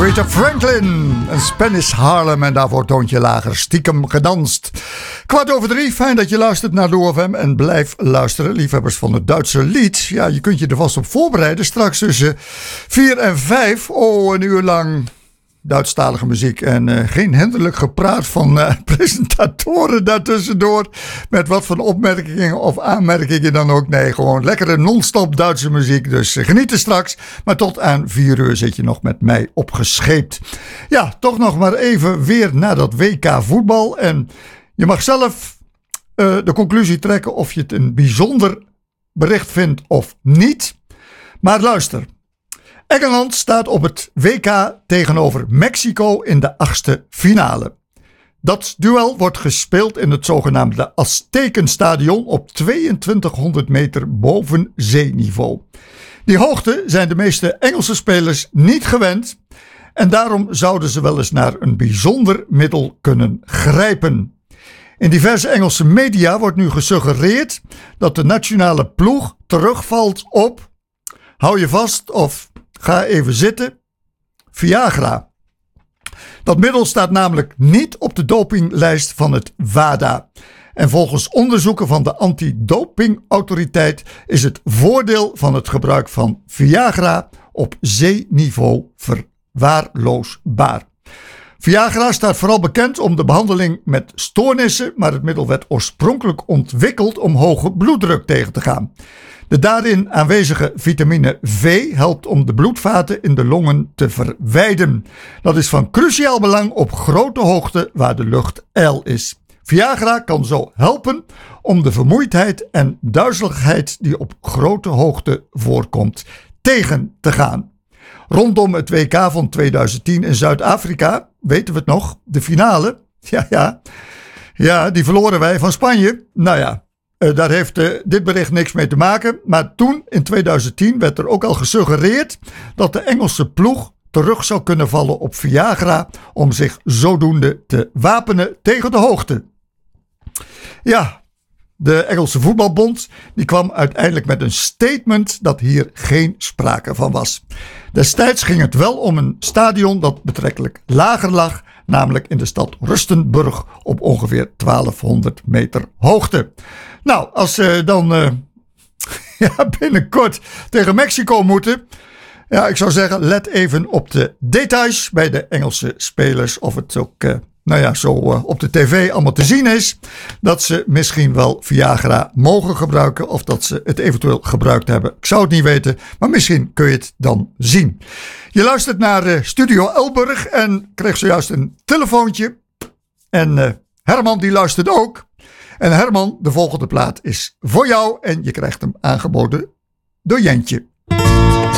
Aretha Franklin en Spanish Harlem en daarvoor toontje lager stiekem gedanst. 2:15, fijn dat je luistert naar de OFM en blijf luisteren, liefhebbers van het Duitse lied. Ja, je kunt je er vast op voorbereiden, straks tussen 4 en 5, een uur lang Duitsstalige muziek en geen hinderlijk gepraat van presentatoren daartussendoor met wat van opmerkingen of aanmerkingen dan ook. Nee, gewoon lekkere non-stop Duitse muziek, dus geniet er straks. Maar tot aan 4 uur zit je nog met mij opgescheept. Ja, toch nog maar even weer naar dat WK voetbal en je mag zelf de conclusie trekken of je het een bijzonder bericht vindt of niet. Maar luister. Engeland staat op het WK tegenover Mexico in de 8e finale. Dat duel wordt gespeeld in het zogenaamde Aztekenstadion op 2200 meter boven zeeniveau. Die hoogte zijn de meeste Engelse spelers niet gewend en daarom zouden ze wel eens naar een bijzonder middel kunnen grijpen. In diverse Engelse media wordt nu gesuggereerd dat de nationale ploeg terugvalt op, hou je vast of ga even zitten, Viagra. Dat middel staat namelijk niet op de dopinglijst van het WADA. En volgens onderzoeken van de antidopingautoriteit is het voordeel van het gebruik van Viagra op zeeniveau verwaarloosbaar. Viagra staat vooral bekend om de behandeling met stoornissen, maar het middel werd oorspronkelijk ontwikkeld om hoge bloeddruk tegen te gaan. De daarin aanwezige vitamine V helpt om de bloedvaten in de longen te verwijden. Dat is van cruciaal belang op grote hoogte waar de lucht ijl is. Viagra kan zo helpen om de vermoeidheid en duizeligheid die op grote hoogte voorkomt tegen te gaan. Rondom het WK van 2010 in Zuid-Afrika, weten we het nog, de finale. Ja, die verloren wij van Spanje. Nou ja. Daar heeft dit bericht niks mee te maken. Maar toen, in 2010, werd er ook al gesuggereerd dat de Engelse ploeg terug zou kunnen vallen op Viagra om zich zodoende te wapenen tegen de hoogte. Ja, de Engelse voetbalbond die kwam uiteindelijk met een statement dat hier geen sprake van was. Destijds ging het wel om een stadion dat betrekkelijk lager lag, namelijk in de stad Rustenburg op ongeveer 1200 meter hoogte. Nou, als ze dan binnenkort tegen Mexico moeten, ja, ik zou zeggen, let even op de details bij de Engelse spelers. Of het ook zo op de tv allemaal te zien is. Dat ze misschien wel Viagra mogen gebruiken of dat ze het eventueel gebruikt hebben. Ik zou het niet weten, maar misschien kun je het dan zien. Je luistert naar Studio Elburg en kreeg zojuist een telefoontje. En Herman die luistert ook. En Herman, de volgende plaat is voor jou en je krijgt hem aangeboden door Jentje.